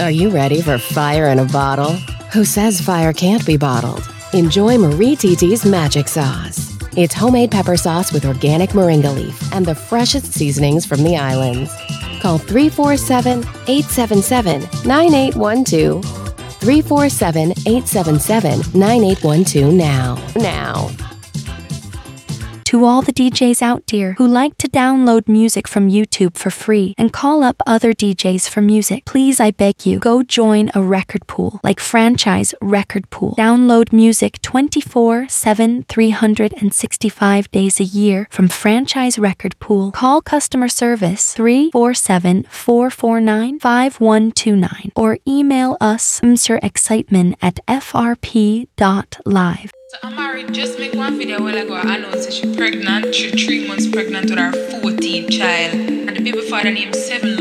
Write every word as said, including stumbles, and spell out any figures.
Are you ready for fire in a bottle? Who says fire can't be bottled? Enjoy Marie Titi's Magic Sauce. It's homemade pepper sauce with organic moringa leaf and the freshest seasonings from the islands. Call three four seven, eight seven seven, nine eight one two. three four seven, eight seven seven, nine eight one two now. Now. To all the D Js out there who like to download music from YouTube for free and call up other D Js for music, please, I beg you, go join a record pool like Franchise Record Pool. Download music twenty-four seven, three hundred sixty-five days a year from Franchise Record Pool. Call customer service three four seven, four four nine, five one two nine or email us mrexcitement at f r p dot live. So I'm married, just make one video a while ago. I announced she's pregnant, she's three months pregnant with her fourteenth child. And the baby father named Seven